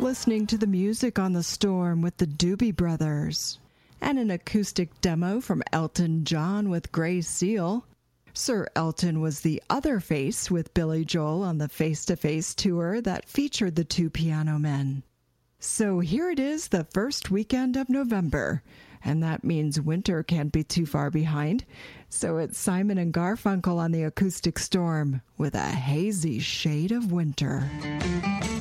listening to the music on the Storm with the Doobie Brothers, and an acoustic demo from Elton John with Grey Seal. Sir Elton was the other face with Billy Joel on the Face to Face tour that featured the two piano men. So here it is, the first weekend of November, and that means winter can't be too far behind. So it's Simon and Garfunkel on the Acoustic Storm with a hazy shade of winter.